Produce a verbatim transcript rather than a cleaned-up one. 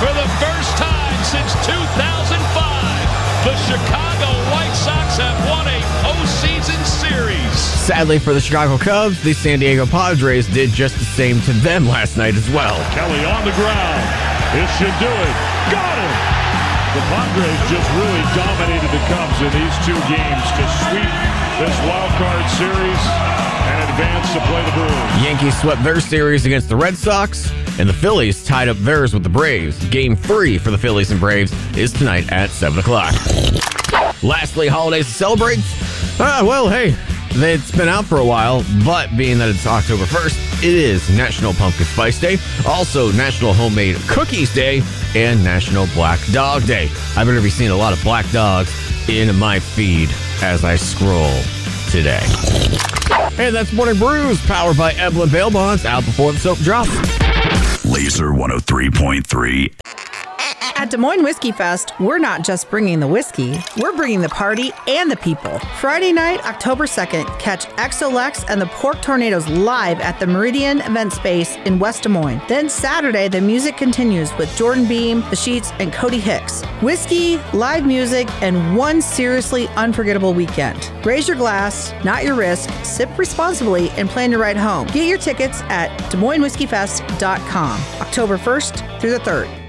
For the first time since two thousand five, the Chicago White Sox have won a postseason series. Sadly for the Chicago Cubs, the San Diego Padres did just the same to them last night as well. Kelly on the ground. This should do it. Got him! The Padres just really dominated the Cubs in these two games to sweep this wild card series and advance to play the Brewers. Yankees swept their series against the Red Sox, and the Phillies tied up theirs with the Braves. Game three for the Phillies and Braves is tonight at seven o'clock. Lastly, holidays to celebrate. Ah, well, hey, it's been out for a while, but being that it's October first, it is National Pumpkin Spice Day, also National Homemade Cookies Day, and National Black Dog Day. I better be seeing a lot of black dogs in my feed as I scroll today. And that's Morning Brews, powered by Eblin Bail Bonds, out before the soap drops. Laser one oh three point three. At Des Moines Whiskey Fest, we're not just bringing the whiskey, we're bringing the party and the people. Friday night, October second, catch X O Lex and the Pork Tornadoes live at the Meridian Event Space in West Des Moines. Then Saturday, the music continues with Jordan Beam, The Sheets, and Cody Hicks. Whiskey, live music, and one seriously unforgettable weekend. Raise your glass, not your risk, sip responsibly, and plan your ride home. Get your tickets at Des Moines Whiskey Fest dot com, October first through the third.